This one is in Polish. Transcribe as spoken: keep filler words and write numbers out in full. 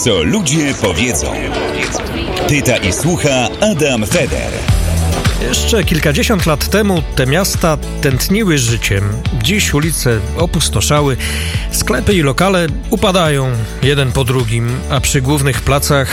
co ludzie powiedzą. Pyta i słucha Adam Feder. Jeszcze kilkadziesiąt lat temu te miasta tętniły życiem. Dziś ulice opustoszały, sklepy i lokale upadają jeden po drugim, a przy głównych placach